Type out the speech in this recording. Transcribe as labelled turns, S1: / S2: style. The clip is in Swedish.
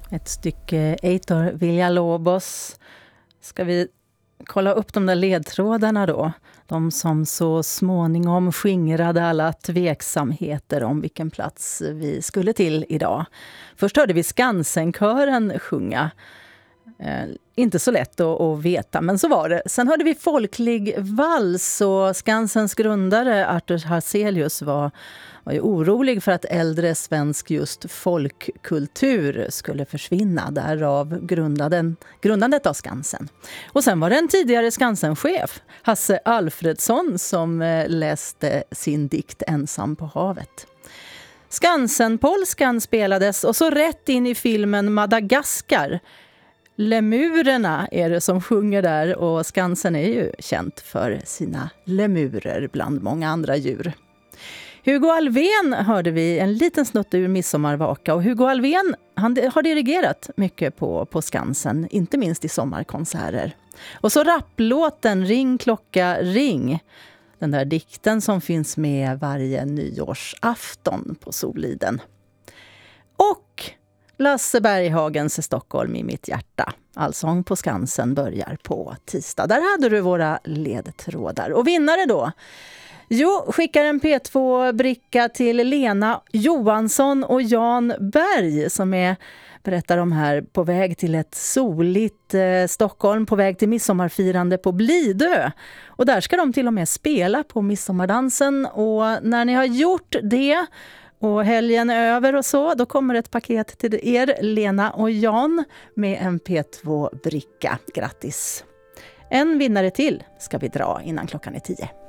S1: Ett stycke Heitor Villa-Lobos. Ska vi kolla upp de där ledtrådarna då? De som så småningom skingrade alla tveksamheter om vilken plats vi skulle till idag. Först hörde vi Skansenkören sjunga. Inte så lätt att veta, men så var det. Sen hörde vi folklig vals, och Skansens grundare Arthur Hazelius var ju orolig för att äldre svensk just folkkultur skulle försvinna, därav grundandet av Skansen. Och sen var det en tidigare Skansenchef, Hasse Alfredsson, som läste sin dikt Ensam på havet. Skansenpolskan spelades och så rätt in i filmen Madagaskar. Lemurerna är det som sjunger där, och Skansen är ju känt för sina lemurer bland många andra djur. Hugo Alfvén hörde vi en liten snutt ur Midsommarvaka, och Hugo Alfvén han har dirigerat mycket på Skansen, inte minst i sommarkonserter. Och så rapplåten Ring klocka ring, den där dikten som finns med varje nyårsafton på Soliden. Och Lasse Berghagens Stockholm i mitt hjärta. Allsång på Skansen börjar på tisdag. Där hade du våra ledtrådar. Och vinnare då? Jo, skickar en P2-bricka till Lena Johansson och Jan Berg som berättar om här på väg till ett soligt Stockholm, på väg till midsommarfirande på Blidö. Och där ska de till och med spela på midsommardansen, och när ni har gjort det och helgen är över och så, då kommer ett paket till er, Lena och Jan, med en P2-bricka. Grattis! En vinnare till ska vi dra innan klockan är 10.